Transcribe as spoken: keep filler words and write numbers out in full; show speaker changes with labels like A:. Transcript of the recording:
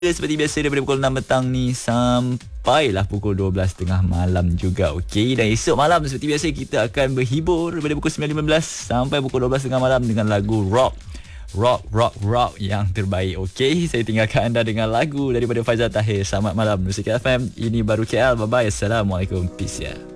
A: Seperti biasa daripada pukul enam petang ni sampailah pukul dua belas tiga puluh malam juga. Okey, dan esok malam seperti biasa kita akan berhibur daripada pukul sembilan lima belas sampai pukul dua belas tiga puluh malam dengan lagu rock. Rock, rock, rock yang terbaik. Okey, saya tinggalkan anda dengan lagu daripada Faizal Tahir. Selamat malam Musik F M. Ini baru K L. Bye bye. Assalamualaikum. Peace ya.